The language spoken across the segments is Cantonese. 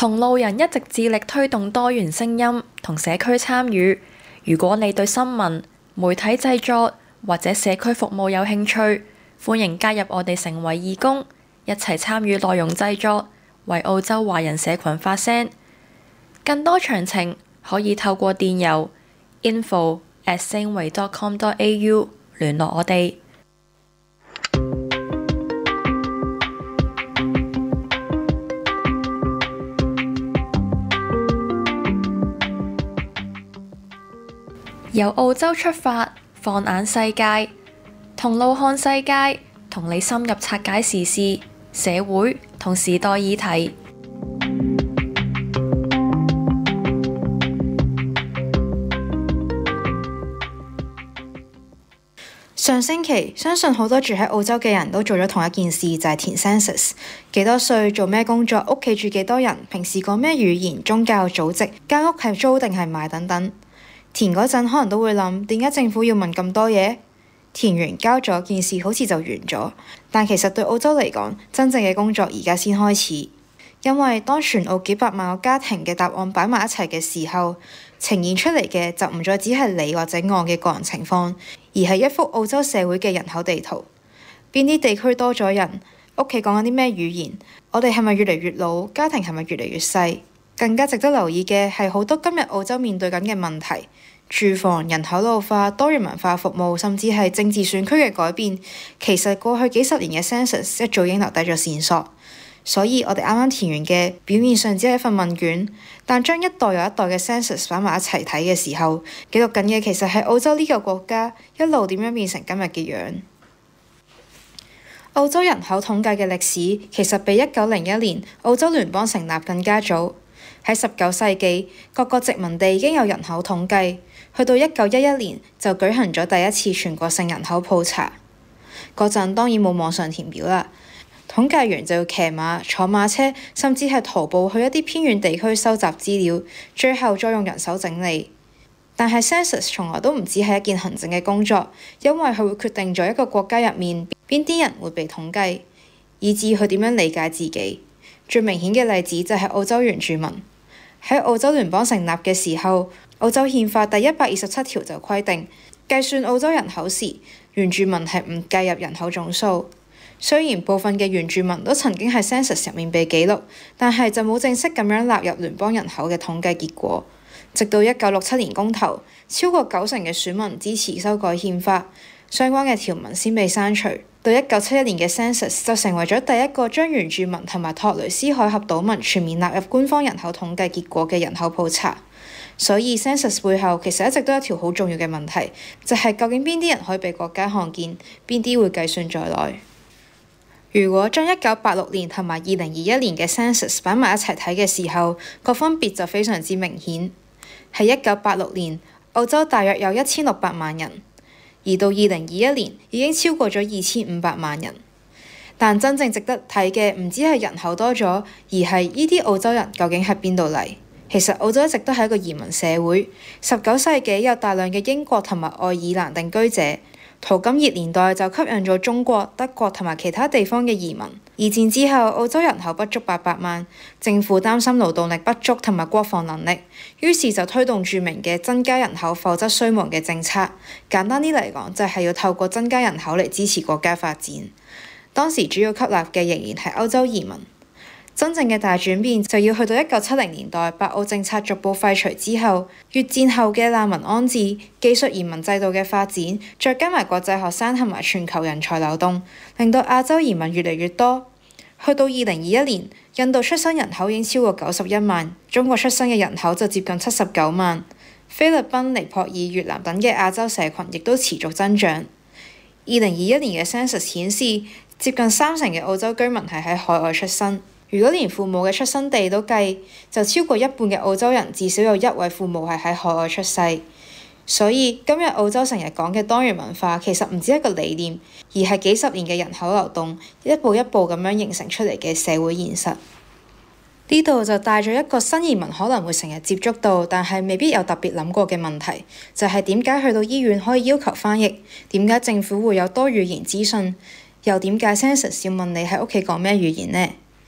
同路人一直致力推動多元聲音同社區參與。如果你對新聞、媒體製作或者社區服務有興趣，歡迎加入我哋成為義工，一齊參與內容製作，為澳洲華人社群發聲。更多詳情可以透過電郵 info@singway.com.au 聯絡我哋。由澳洲出發，放眼世界，同路看世界，同你深入拆解時事、社會同時代議題。 上星期，相信好多住喺澳洲嘅人都做咗同一件事，就係填 census。幾多歲，做咩工作，屋企住幾多人，平時講咩語言，宗教組織，間屋係租定係賣等等。填嗰陣可能都會諗，點解政府要問咁多嘢？填完交咗，件事好似就完咗。但其實對澳洲嚟講，真正嘅工作而家先開始。因為當全澳幾百萬個家庭嘅答案擺埋一齊嘅時候，呈現出嚟嘅就唔再只係你或者我嘅個人情況，而係一幅澳洲社會嘅人口地圖。邊啲地區多咗人？屋企講緊啲咩語言？我哋係咪越嚟越老？家庭係咪越嚟越細？更加值得留意嘅係好多今日澳洲面對緊嘅問題。住房、人口老化、多元文化服務，甚至係政治選區嘅改變，其實過去幾十年嘅 census 一早已經留低咗線索。所以我哋啱啱填完嘅表面上只係一份問卷，但將一代又一代嘅 census 擺埋一齊睇嘅時候，記錄緊嘅其實係澳洲呢個國家一路點樣變成今日嘅樣。澳洲人口統計嘅歷史其實比1901年澳洲聯邦成立更加早。喺19世紀，各個殖民地已經有人口統計，去到1911年就舉行咗第一次全國性人口普查。嗰陣當然冇網上填表啦，統計員就要騎馬、坐馬車，甚至係徒步去一啲偏遠地區收集資料，最後再用人手整理。但係 census 從來都唔只係一件行政嘅工作，因為佢會決定咗一個國家入面邊啲人會被統計，以至佢點樣理解自己。最明顯嘅例子就係澳洲原住民。喺澳洲聯邦成立嘅時候，澳洲憲法第127條就規定，計算澳洲人口時，原住民係唔計入人口總數。雖然部分嘅原住民都曾經喺 census 入面被記錄，但係就冇正式咁樣納入聯邦人口嘅統計結果。直到1967年公投，超過90%嘅選民支持修改憲法，相關嘅條文先被刪除。到1971年嘅 census 就成為咗第一個將原住民同埋托雷斯海峽島民全面納入官方人口統計結果嘅人口普查。所以 census 背後其實一直都有一條好重要嘅問題，就係究竟邊啲人可以被國家看見，邊啲會計算在內。如果將1986年同埋2021年嘅 census 擺埋一齊睇嘅時候，個分別就非常之明顯。喺1986年，澳洲大約有1600萬人。而到2021年已經超過咗2500萬人，但真正值得睇嘅唔止係人口多咗，而係呢啲澳洲人究竟喺邊度嚟？其實澳洲一直都係一個移民社會，19世紀有大量嘅英國同埋愛爾蘭定居者，淘金熱年代就吸引咗中國、德國同埋其他地方嘅移民。二戰之後，澳洲人口不足800萬，政府擔心勞動力不足同埋國防能力，於是就推動著名嘅增加人口否則衰亡嘅政策。簡單啲嚟講，就係要透過增加人口嚟支持國家發展。當時主要吸納嘅仍然係歐洲移民。真正嘅大轉變就要去到1970年代，白澳政策逐步廢除之後，越戰後嘅難民安置、技術移民制度嘅發展，再加埋國際學生同埋全球人才流動，令到亞洲移民越嚟越多。去到2021年，印度出生人口已經超過91萬，中國出生嘅人口就接近79萬，菲律賓、尼泊爾、越南等嘅亞洲社群亦都持續增長。2021年嘅 census 顯示，接近30%嘅澳洲居民係喺海外出生。如果連父母嘅出生地都計，就超過一半嘅澳洲人至少有一位父母係喺海外出世。所以今日澳洲成日講嘅多元文化，其實唔止一個理念，而係幾十年嘅人口流動，一步一步咁樣形成出嚟嘅社會現實。呢度就帶咗一個新移民可能會成日接觸到，但係未必有特別諗過嘅問題，就係點解去到醫院可以要求翻譯？點解政府會有多語言資訊？又點解 census 要問你喺屋企講咩語言呢？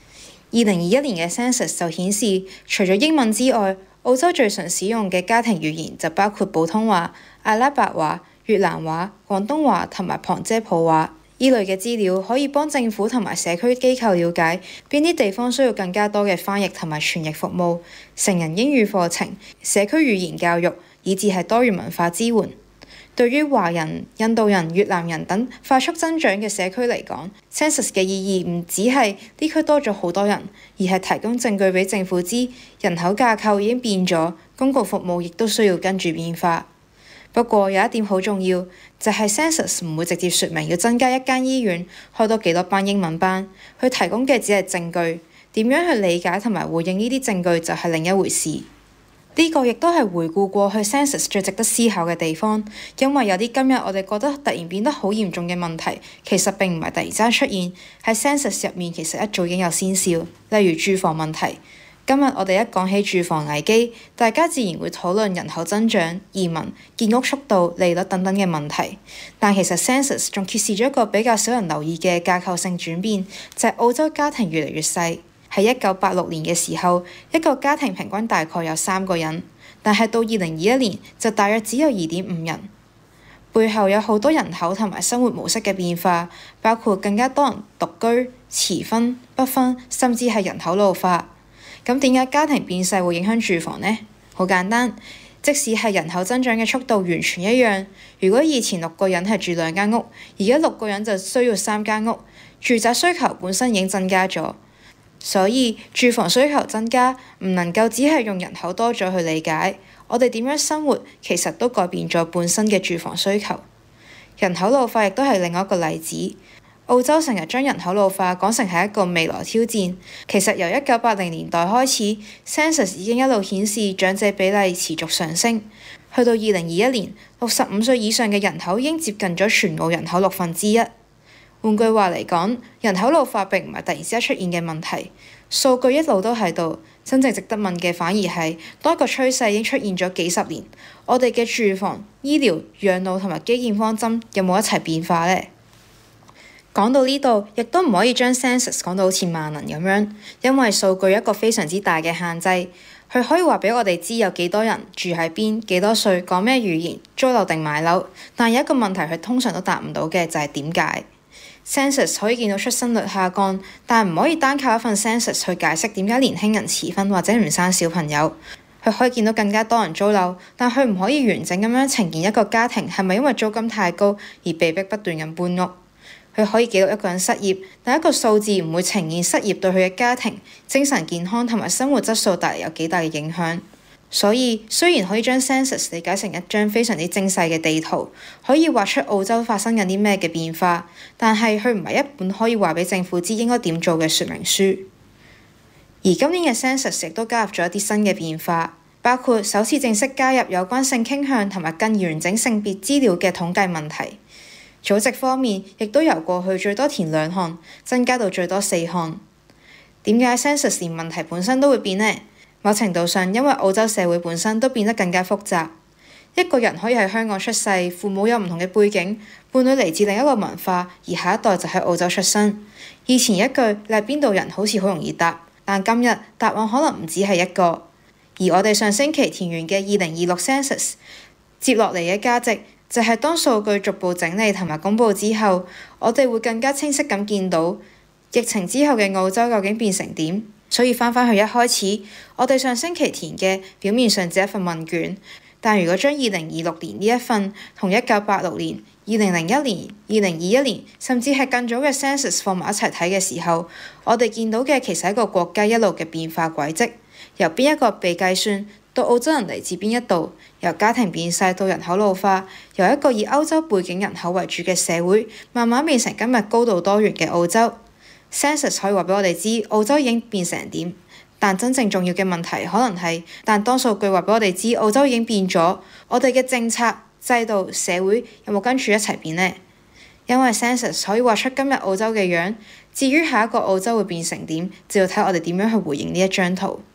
2021年嘅 Census 就顯示，除咗英文之外，澳洲最常使用嘅家庭語言就包括普通話、阿拉伯話、越南話、廣東話同埋旁遮普話。依類嘅資料可以幫政府同埋社區機構了解邊啲地方需要更加多嘅翻譯同埋傳譯服務、成人英語課程、社區語言教育，以至係多元文化支援。對於華人、印度人、越南人等快速增長嘅社區嚟講，Census 嘅意義唔只係呢區多咗好多人，而係提供證據俾政府知人口架構已經變咗，公共服務亦都需要跟住變化。不過有一點好重要，就係 Census 唔會直接説明要增加一間醫院、開多幾多班英文班，佢提供嘅只係證據，點樣去理解同埋回應呢啲證據就係另一回事。呢個亦都係回顧過去 Census 最值得思考嘅地方，因為有啲今日我哋覺得突然變得好嚴重嘅問題，其實並唔係突然之間出現，喺 Census 入面其實一早已經有先兆，例如住房問題。今日我哋一講起住房危機，大家自然會討論人口增長、移民、建屋速度、利率等等嘅問題。但其實 Census 仲揭示咗一個比較少人留意嘅架構性轉變，就係澳洲家庭越嚟越細。喺1986年嘅時候，一個家庭平均大概有3個人，但係到2021年就大約只有2.5人。背後有好多人口同埋生活模式嘅變化，包括更加多人獨居、遲婚、不婚，甚至係人口老化。咁點解家庭變細會影響住房呢？好簡單，即使係人口增長嘅速度完全一樣，如果以前6個人係住2間屋，而家6個人就需要3間屋，住宅需求本身已經增加咗。所以住房需求增加唔能夠只係用人口多咗去理解，我哋點樣生活其實都改變咗本身嘅住房需求。人口老化亦都係另外一個例子。澳洲成日將人口老化講成係一個未來挑戰，其實由1980年代開始 Census 已經一路顯示長者比例持續上升，去到2021年65歲以上嘅人口已經接近咗全澳人口1/6。換句話嚟講，人口老化並唔係突然之間出現嘅問題，數據一路都喺度。真正值得問嘅反而係，當一個趨勢已經出現咗幾十年，我哋嘅住房、醫療、養老同埋基建方針有冇一齊變化呢？講到呢度，亦都唔可以將 Census 講到好似萬能咁樣，因為數據有一個非常之大嘅限制，佢可以話俾我哋知有幾多人住喺邊、幾多歲、講咩語言、租樓定買樓，但有一個問題佢通常都答唔到嘅就係點解。Census 可以見到出生率下降，但唔可以單靠一份 Census 去解釋點解年輕人遲婚或者唔生小朋友。佢可以見到更加多人租樓，但佢唔可以完整咁樣呈現一個家庭係咪因為租金太高而被逼不斷咁搬屋。佢可以記錄一個人失業，但一個數字唔會呈現失業對佢嘅家庭、精神健康同埋生活質素帶嚟有幾大嘅影響。所以雖然可以將 Census 理解成一張非常之精細嘅地圖，可以畫出澳洲發生緊啲咩嘅變化，但係佢唔係一本可以話俾政府知應該點做嘅說明書。而今年嘅 Census 亦都加入咗一啲新嘅變化，包括首次正式加入有關性傾向同埋更完整性別資料嘅統計問題。組織方面亦都由過去最多填2項，增加到最多4項。點解 Census 連問題本身都會變呢？某程度上，因為澳洲社會本身都變得更加複雜。一個人可以喺香港出世，父母有唔同嘅背景，伴侶嚟自另一個文化，而下一代就喺澳洲出生。以前一句你係邊度人好似好容易答，但今日答案可能唔止係一個。而我哋上星期填完嘅2026 Census， 接落嚟嘅價值就係當數據逐步整理同埋公佈之後，我哋會更加清晰咁見到疫情之後嘅澳洲究竟變成點。所以翻返去一開始，我哋上星期填嘅表面上只係一份問卷，但如果將2026年呢一份同1986年、2001年、2021年甚至係更早嘅 Census 放埋一齊睇嘅時候，我哋見到嘅其實係一個國家一路嘅變化軌跡，由邊一個被計算到澳洲人嚟自邊一度，由家庭變細到人口老化，由一個以歐洲背景人口為主嘅社會，慢慢變成今日高度多元嘅澳洲。Census 可以話俾我哋知澳洲已經變成點，但真正重要嘅問題可能係，但當數據話俾我哋知澳洲已經變咗，我哋嘅政策、制度、社會有冇跟住一齊變呢？因為 Census 可以畫出今日澳洲嘅樣，至於下一個澳洲會變成點，就要睇我哋點樣去回應呢一張圖。